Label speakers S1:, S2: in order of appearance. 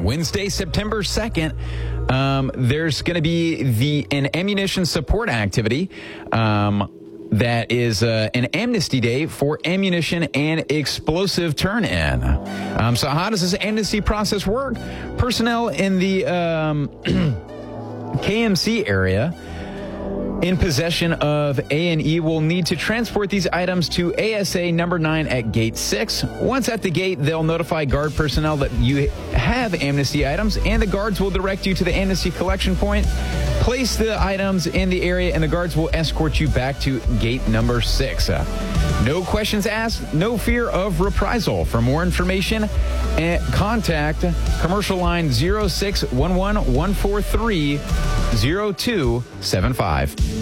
S1: on Wednesday, September 2nd, there's going to be an ammunition support activity. That is an amnesty day for ammunition and explosive turn-in. So how does this amnesty process work? Personnel in the KMC area in possession of A&E will need to transport these items to ASA number 9 at gate 6. Once at the gate, they'll notify guard personnel that you have amnesty items, and the guards will direct you to the amnesty collection point. Place the items in the area, and the guards will escort you back to gate number 6. No questions asked, no fear of reprisal. For more information, contact commercial line 0611 143 0275.